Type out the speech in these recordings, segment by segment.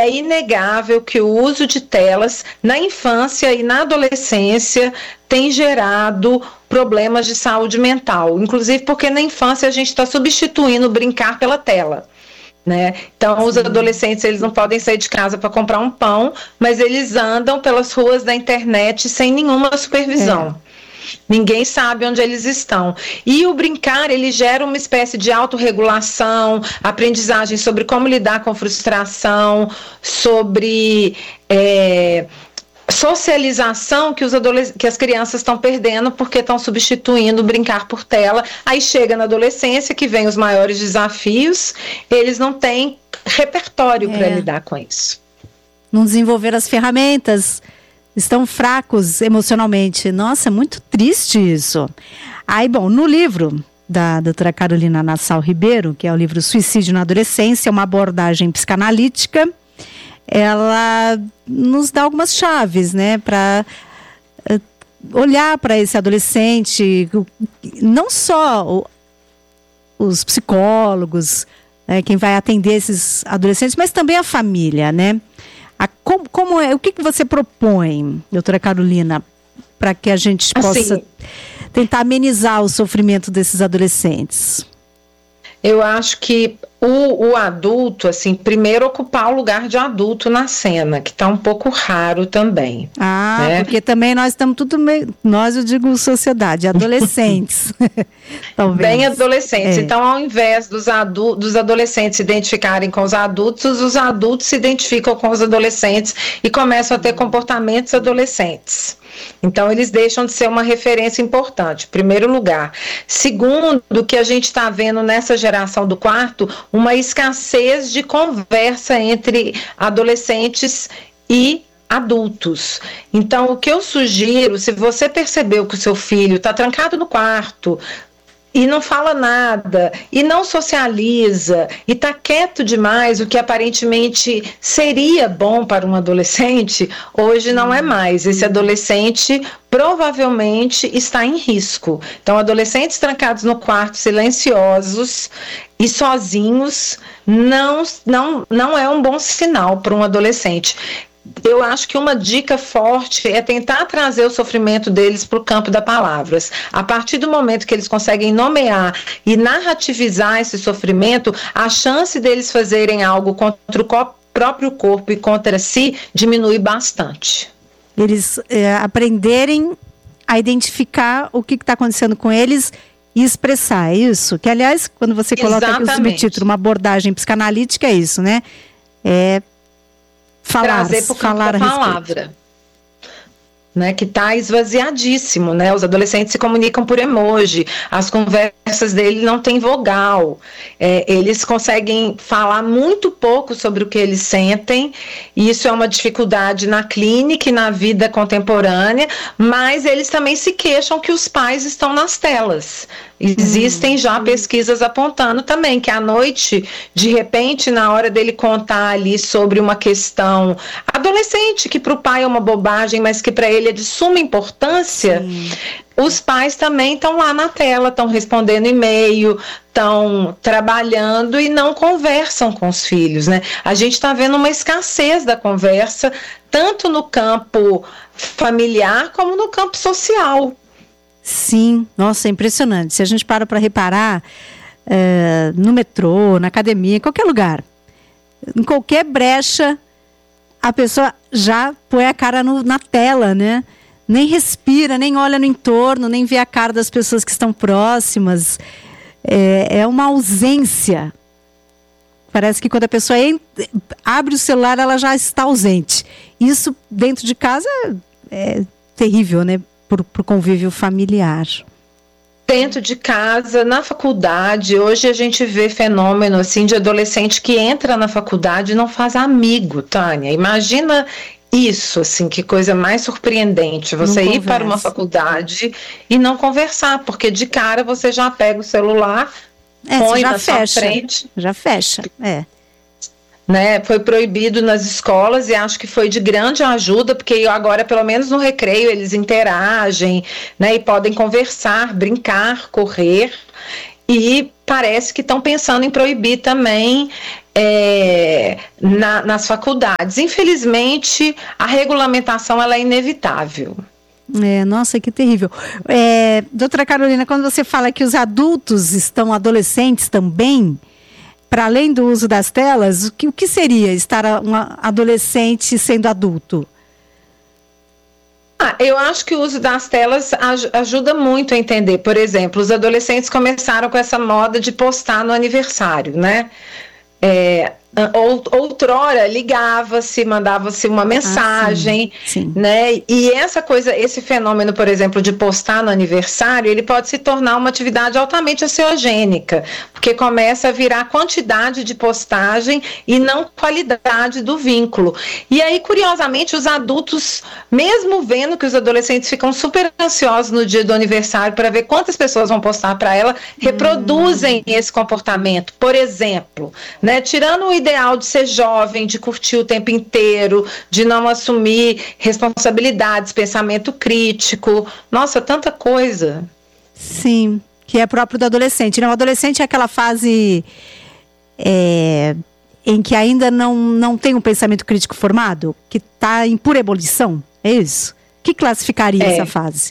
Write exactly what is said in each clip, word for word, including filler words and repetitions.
é inegável que o uso de telas na infância e na adolescência tem gerado problemas de saúde mental, inclusive porque na infância a gente está substituindo o brincar pela tela. Né? Então, os adolescentes, eles não podem sair de casa para comprar um pão, mas eles andam pelas ruas da internet sem nenhuma supervisão. É. Ninguém sabe onde eles estão. E o brincar, ele gera uma espécie de autorregulação, aprendizagem sobre como lidar com frustração, sobre é, socialização que, os adoles- que as crianças estão perdendo porque estão substituindo o brincar por tela. Aí chega na adolescência, que vem os maiores desafios, eles não têm repertório é. para lidar com isso. Não desenvolver as ferramentas, estão fracos emocionalmente. Nossa, é muito triste isso. Aí, bom, no livro da doutora Carolina Nassau Ribeiro, que é o livro Suicídio na Adolescência, uma abordagem psicanalítica, ela nos dá algumas chaves, né, para uh, olhar para esse adolescente, não só o, os psicólogos, né, quem vai atender esses adolescentes, mas também a família, né? A, como, como é, o que, que você propõe, doutora Carolina, para que a gente possa assim, tentar amenizar o sofrimento desses adolescentes? Eu acho que o, o adulto, assim, primeiro ocupar o lugar de adulto na cena, que está um pouco raro também. Ah, né? Porque também nós estamos tudo meio, nós eu digo sociedade, adolescentes. Bem adolescentes. É. Então, ao invés dos, adu- dos adolescentes se identificarem com os adultos, os adultos se identificam com os adolescentes e começam a ter comportamentos adolescentes. Então, eles deixam de ser uma referência importante, em primeiro lugar. Segundo, que a gente está vendo nessa geração do quarto, uma escassez de conversa entre adolescentes e adultos. Então, o que eu sugiro, se você percebeu que o seu filho está trancado no quarto, e não fala nada, e não socializa, e está quieto demais, o que aparentemente seria bom para um adolescente, hoje não é mais. Esse adolescente provavelmente está em risco. Então, adolescentes trancados no quarto, silenciosos e sozinhos, não, não, não é um bom sinal para um adolescente. Eu acho que uma dica forte é tentar trazer o sofrimento deles para o campo das palavras. A partir do momento que eles conseguem nomear e narrativizar esse sofrimento, a chance deles fazerem algo contra o co- próprio corpo e contra si diminui bastante. Eles é, aprenderem a identificar o que está acontecendo com eles e expressar, é isso? Que, aliás, quando você coloca Exatamente. aqui o subtítulo, uma abordagem psicanalítica, é isso, né? É falar, trazer para o campo falar da palavra, né, que está esvaziadíssimo, né? Os adolescentes se comunicam por emoji, as conversas dele não têm vogal, é, eles conseguem falar muito pouco sobre o que eles sentem, e isso é uma dificuldade na clínica e na vida contemporânea, mas eles também se queixam que os pais estão nas telas. Existem hum, já hum. pesquisas apontando também que à noite, de repente, na hora dele contar ali sobre uma questão adolescente, que para o pai é uma bobagem, mas que para ele é de suma importância, sim. Os pais também estão lá na tela, estão respondendo e-mail, estão trabalhando e não conversam com os filhos, né? A gente está vendo uma escassez da conversa, tanto no campo familiar como no campo social. Sim, nossa, é impressionante. Se a gente para para reparar, é, no metrô, na academia, em qualquer lugar, em qualquer brecha, a pessoa já põe a cara no, na tela, né? Nem respira, nem olha no entorno, nem vê a cara das pessoas que estão próximas. É, é uma ausência. Parece que quando a pessoa entra, abre o celular, ela já está ausente. Isso dentro de casa é, é terrível, né? Para o convívio familiar. Dentro de casa, na faculdade, hoje a gente vê fenômeno assim, de adolescente que entra na faculdade e não faz amigo, Tânia. Imagina isso, assim, que coisa mais surpreendente. Você não ir conversa. Para uma faculdade e não conversar, porque de cara você já pega o celular, é, põe já na fecha, sua frente. Já fecha, é. Né, foi proibido nas escolas e acho que foi de grande ajuda, porque agora, pelo menos no recreio, eles interagem, né, e podem conversar, brincar, correr, e parece que estão pensando em proibir também é, na, nas faculdades. Infelizmente, a regulamentação ela é inevitável. É, nossa, que terrível. É, doutora Carolina, quando você fala que os adultos estão adolescentes também, para além do uso das telas, o que, o que seria estar um adolescente sendo adulto? Ah, eu acho que o uso das telas aj- ajuda muito a entender. Por exemplo, os adolescentes começaram com essa moda de postar no aniversário, né? É, ou, outrora ligava-se, mandava-se uma mensagem, ah, sim, sim. né? E essa coisa, esse fenômeno, por exemplo, de postar no aniversário, ele pode se tornar uma atividade altamente ansiogênica, porque começa a virar quantidade de postagem e não qualidade do vínculo. E aí, curiosamente, os adultos, mesmo vendo que os adolescentes ficam super ansiosos no dia do aniversário para ver quantas pessoas vão postar para ela, reproduzem hum. esse comportamento. Por exemplo, né, tirando o ideal de ser jovem, de curtir o tempo inteiro, de não assumir responsabilidades, pensamento crítico, nossa, tanta coisa. Sim, que é próprio do adolescente. Não, o adolescente é aquela fase é, em que ainda não, não tem um pensamento crítico formado, que está em pura ebulição, é isso? O que classificaria é. essa fase?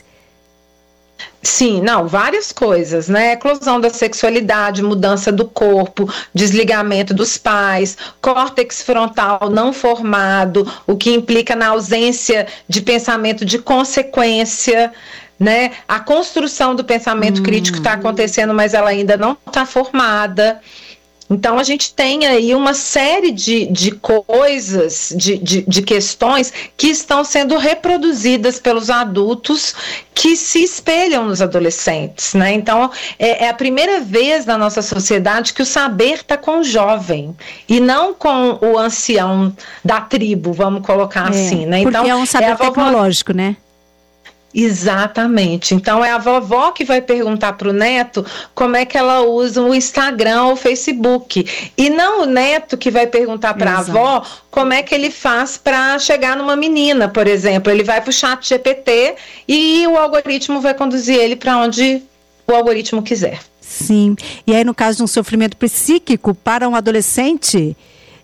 Sim, não, várias coisas, né? Eclosão da sexualidade, mudança do corpo, desligamento dos pais, córtex frontal não formado, o que implica na ausência de pensamento de consequência, né? A construção do pensamento hum. crítico está acontecendo, mas ela ainda não está formada. Então, a gente tem aí uma série de, de coisas, de, de, de questões que estão sendo reproduzidas pelos adultos que se espelham nos adolescentes, né? Então, é, é a primeira vez na nossa sociedade que o saber está com o jovem e não com o ancião da tribo, vamos colocar é, assim, né? Então, porque é um saber é tecnológico, vovó... né? Exatamente. Então é a vovó que vai perguntar para o neto como é que ela usa o Instagram ou o Facebook. E não o neto que vai perguntar para a avó como é que ele faz para chegar numa menina, por exemplo. Ele vai para o chat G P T e o algoritmo vai conduzir ele para onde o algoritmo quiser. Sim. E aí, no caso de um sofrimento psíquico para um adolescente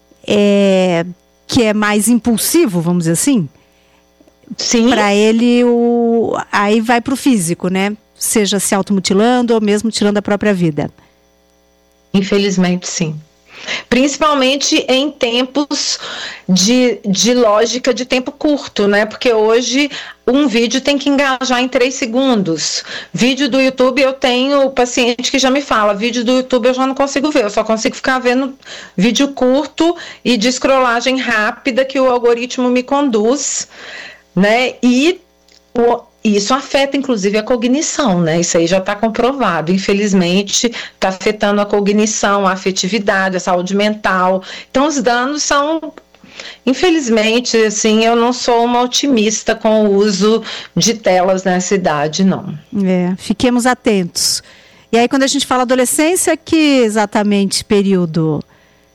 é, que é mais impulsivo, vamos dizer assim? Sim. Para ele, o... aí vai para o físico, né? Seja se automutilando ou mesmo tirando a própria vida. Infelizmente, sim. Principalmente em tempos de, de lógica de tempo curto, né? Porque hoje um vídeo tem que engajar em três segundos. Vídeo do YouTube, eu tenho paciente que já me fala, vídeo do YouTube eu já não consigo ver, eu só consigo ficar vendo vídeo curto e de scrollagem rápida que o algoritmo me conduz, né? E o, isso afeta inclusive a cognição, né? Isso aí já está comprovado, infelizmente está afetando a cognição, a afetividade, a saúde mental. Então os danos são, infelizmente, assim, eu não sou uma otimista com o uso de telas nessa idade, não. É, fiquemos atentos. E aí, quando a gente fala adolescência, que exatamente período?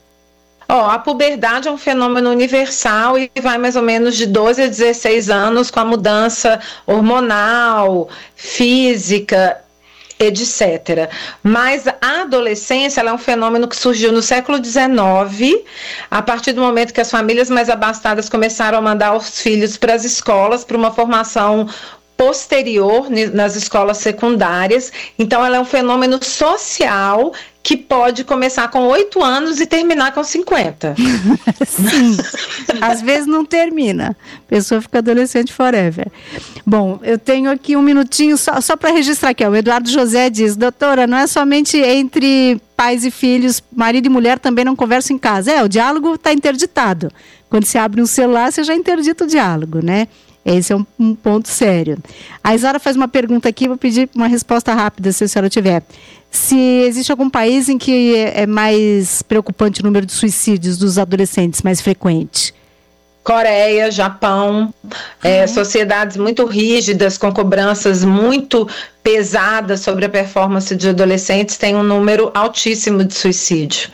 Ó, a puberdade é um fenômeno universal e vai mais ou menos de doze a dezesseis anos com a mudança hormonal, física, etcétera. Mas a adolescência ela é um fenômeno que surgiu no século dezenove, a partir do momento que as famílias mais abastadas começaram a mandar os filhos para as escolas, para uma formação posterior nas escolas secundárias. Então ela é um fenômeno social que pode começar com oito anos e terminar com cinquenta. Sim, às vezes não termina. A pessoa fica adolescente forever. Bom, eu tenho aqui um minutinho só, só para registrar aqui. Ó. O Eduardo José diz, doutora, não é somente entre pais e filhos, marido e mulher também não conversam em casa. É, o diálogo está interditado. Quando você abre um celular, você já interdita o diálogo, né? Esse é um, um ponto sério. A Isara faz uma pergunta aqui, vou pedir uma resposta rápida, se a senhora tiver. Se existe algum país em que é mais preocupante o número de suicídios dos adolescentes, mais frequente? Coreia, Japão, é, sociedades muito rígidas, com cobranças muito pesadas sobre a performance de adolescentes, tem um número altíssimo de suicídio.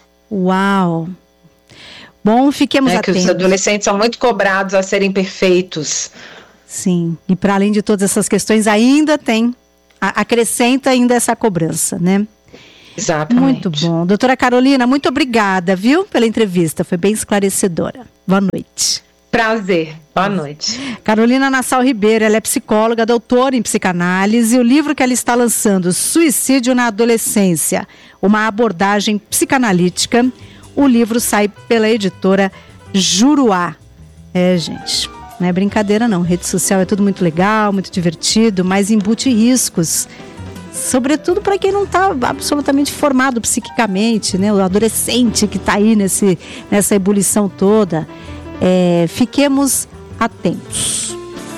Uau! Bom, fiquemos é atentos. Que os adolescentes são muito cobrados a serem perfeitos. Sim, e para além de todas essas questões, ainda tem, acrescenta ainda essa cobrança, né? Exatamente. Muito bom. Doutora Carolina, muito obrigada, viu, pela entrevista. Foi bem esclarecedora. Boa noite. Prazer. Boa noite. Carolina Nassau Ribeiro, ela é psicóloga, doutora em psicanálise. O livro que ela está lançando, Suicídio na Adolescência, uma abordagem psicanalítica. O livro sai pela editora Juruá. É, gente, não é brincadeira não. Rede social é tudo muito legal, muito divertido, mas embute riscos. Sobretudo para quem não está absolutamente formado psiquicamente, né? O adolescente que está aí nesse, nessa ebulição toda. É, fiquemos atentos.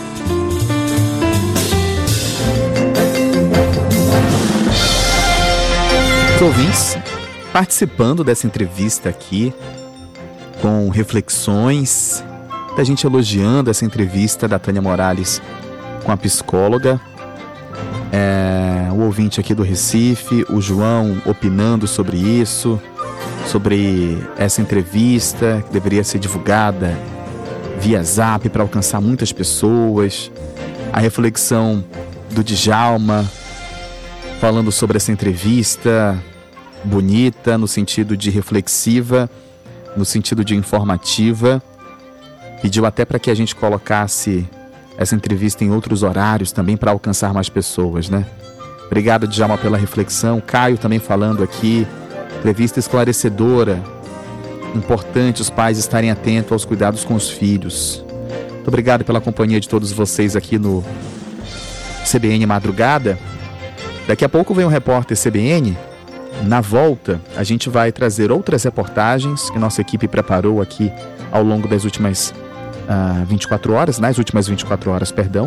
Os ouvintes participando dessa entrevista aqui, com reflexões, da gente elogiando essa entrevista da Tânia Morales com a psicóloga. É, o ouvinte aqui do Recife, o João, opinando sobre isso, sobre essa entrevista que deveria ser divulgada via Zap para alcançar muitas pessoas. A reflexão do Djalma falando sobre essa entrevista bonita, no sentido de reflexiva, no sentido de informativa. Pediu até para que a gente colocasse essa entrevista em outros horários também para alcançar mais pessoas, né? Obrigado, Djalma, pela reflexão. Caio também falando aqui, entrevista esclarecedora. Importante os pais estarem atentos aos cuidados com os filhos. Muito obrigado pela companhia de todos vocês aqui no C B N Madrugada. Daqui a pouco vem o repórter C B N. Na volta, a gente vai trazer outras reportagens que nossa equipe preparou aqui ao longo das últimas uh, vinte e quatro horas, nas últimas vinte e quatro horas, perdão,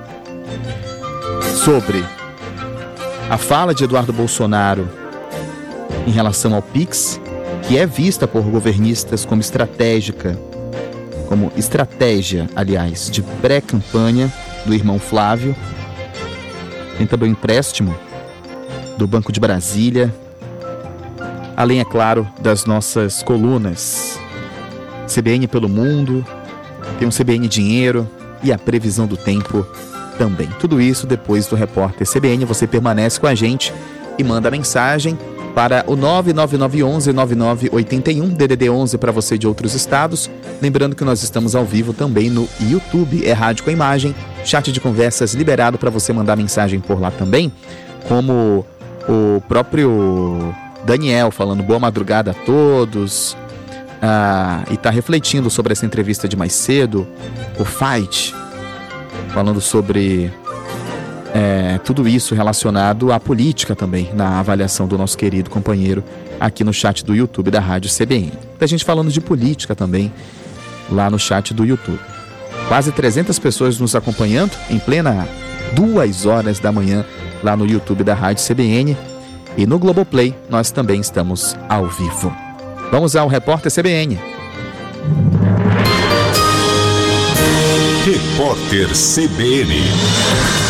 sobre a fala de Eduardo Bolsonaro em relação ao Pix, que é vista por governistas como estratégica, como estratégia, aliás, de pré-campanha do irmão Flávio. Tem também o empréstimo do Banco de Brasília, além, é claro, das nossas colunas C B N pelo mundo, tem um C B N Dinheiro e a previsão do tempo também. Tudo isso depois do repórter C B N. Você permanece com a gente e manda mensagem para o nove nove nove um um nove nove oito um, D D D onze para você de outros estados. Lembrando que nós estamos ao vivo também no YouTube, é Rádio com Imagem, chat de conversas liberado para você mandar mensagem por lá também, como o próprio Daniel falando boa madrugada a todos, ah, e está refletindo sobre essa entrevista de mais cedo, o Fight, falando sobre é, tudo isso relacionado à política também, na avaliação do nosso querido companheiro aqui no chat do YouTube da Rádio C B N. A gente falando de política também lá no chat do YouTube. Quase trezentas pessoas nos acompanhando em plena duas horas da manhã lá no YouTube da Rádio C B N, e no Globoplay nós também estamos ao vivo. Vamos ao repórter C B N. Repórter C B N.